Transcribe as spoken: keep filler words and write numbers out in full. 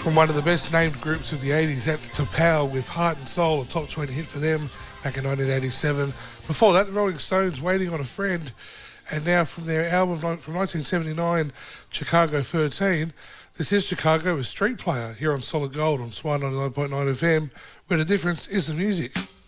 From one of the best named groups of the eighties, that's T'Pau with Heart and Soul, a top twenty hit for them back in nineteen eighty-seven. Before that, the Rolling Stones, Waiting on a Friend. And now from their album from nineteen seventy-nine, Chicago thirteen, this is Chicago with Street Player here on Solid Gold on Swan ninety-nine point nine F M, where the difference is the music.